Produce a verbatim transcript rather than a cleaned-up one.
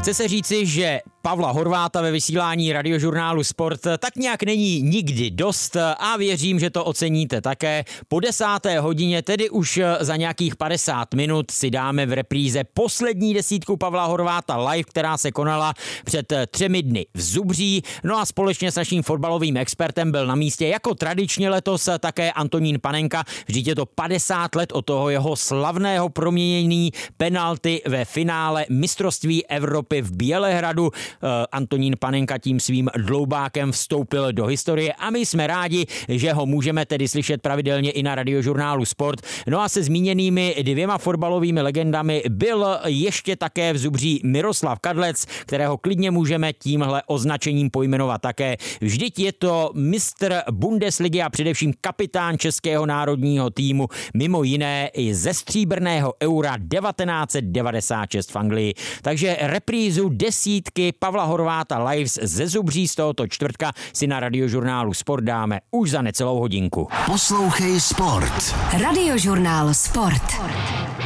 Chce se říci, že Pavla Horváta ve vysílání Radiožurnálu Sport tak nějak není nikdy dost a věřím, že to oceníte také. Po desáté hodině, tedy už za nějakých padesát minut, si dáme v repríze poslední desítku Pavla Horváta live, která se konala před třemi dny v Zubří. No a společně s naším fotbalovým expertem byl na místě jako tradičně letos také Antonín Panenka. Vždyť je to padesát let od toho jeho slavného proměnění penalty ve finále mistrovství Evropy v Bělehradu. Antonín Panenka tím svým dloubákem vstoupil do historie a my jsme rádi, že ho můžeme tedy slyšet pravidelně i na Radiožurnálu Sport. No a se zmíněnými dvěma fotbalovými legendami byl ještě také v Zubří Miroslav Kadlec, kterého klidně můžeme tímhle označením pojmenovat také. Vždyť je to mistr Bundesligy a především kapitán českého národního týmu, mimo jiné i ze stříbrného Eura devatenáct set devadesát šest v Anglii. Takže reprízu desítky Pavla Horváta lives ze Zubří z tohoto čtvrtka si na Radiožurnálu Sport dáme už za necelou hodinku. Poslouchej Sport. Radiožurnál Sport.